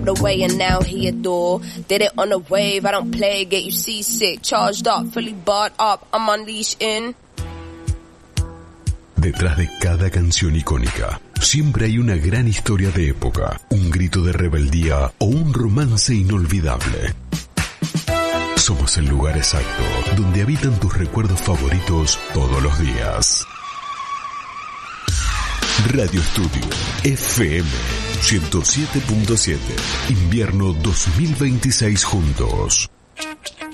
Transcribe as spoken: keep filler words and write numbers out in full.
away and now he adore. Did it on a wave, I don't play, get you seasick. Charged up, fully barred up, I'm unleashed in. Detrás de cada canción icónica, siempre hay una gran historia de época, un grito de rebeldía o un romance inolvidable. Somos el lugar exacto donde habitan tus recuerdos favoritos todos los días. Radio Estudio F M ciento siete punto siete. Invierno dos mil veintiséis juntos.